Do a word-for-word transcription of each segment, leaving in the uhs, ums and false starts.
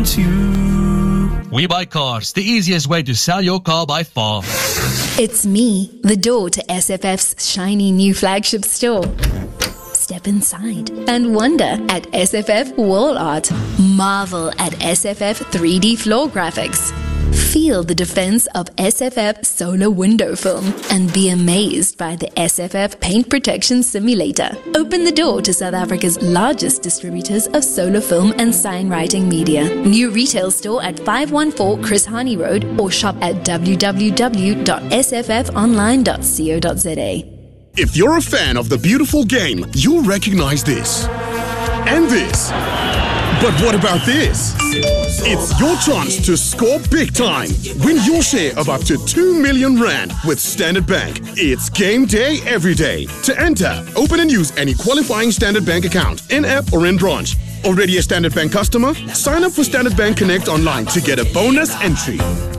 want you. We Buy Cars, the easiest way to sell your car by far. It's me, the door to S F F's shiny new flagship store. Step inside and wonder at S F F wall art. Marvel at S F F three D floor graphics. Feel the defense of S F F solar window film and be amazed by the S F F paint protection simulator. Open the door to South Africa's largest distributors of solar film and sign writing media. New retail store at five one four Chris Hani Road or shop at w w w dot s f f online dot co dot z a. If you're a fan of the beautiful game, you'll recognize this. And this. But what about this? It's your chance to score big time. Win your share of up to two million rand with Standard Bank. It's game day every day. To enter, open and use any qualifying Standard Bank account, in-app or in branch. Already a Standard Bank customer? Sign up for Standard Bank Connect online to get a bonus entry.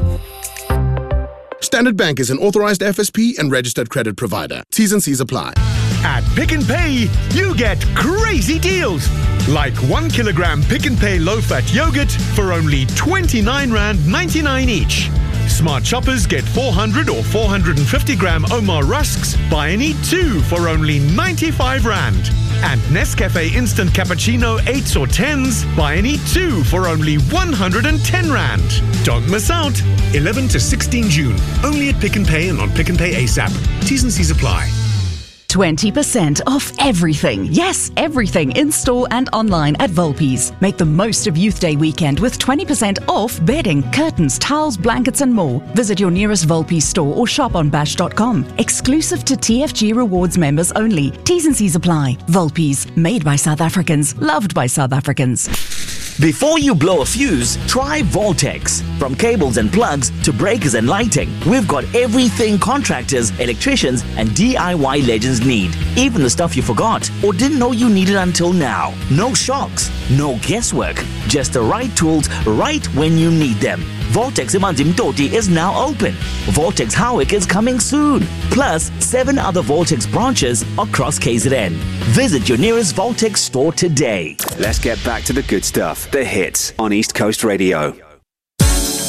Standard Bank is an authorized F S P and registered credit provider. T's and C's apply. At Pick n Pay, you get crazy deals. Like one kilogram Pick n Pay low-fat yogurt for only twenty-nine rand ninety-nine each. Smart shoppers get four hundred or four hundred fifty gram Omar rusks, buy and eat two for only ninety-five rand. And Nescafe Instant Cappuccino eights or tens, buy and eat two for only one hundred ten rand. Don't miss out. eleven to sixteen June. Only at Pick n Pay and on Pick n Pay ASAP. T's and C's apply. twenty percent off everything. Yes, everything in store and online at Volpi's. Make the most of Youth Day weekend with twenty percent off bedding, curtains, towels, blankets and more. Visit your nearest Volpi's store or shop on bash dot com. Exclusive to T F G Rewards members only. T's and C's apply. Volpi's, made by South Africans, loved by South Africans. Before you blow a fuse, try Voltex. From cables and plugs to breakers and lighting, we've got everything contractors, electricians, and D I Y legends need. Even the stuff you forgot or didn't know you needed until now. No shocks, no guesswork, just the right tools right when you need them. Voltex Imanzimtoti is now open. Voltex Howick is coming soon. Plus, seven other Voltex branches across K Z N. Visit your nearest Voltex store today. Let's get back to the good stuff. The hits on East Coast Radio.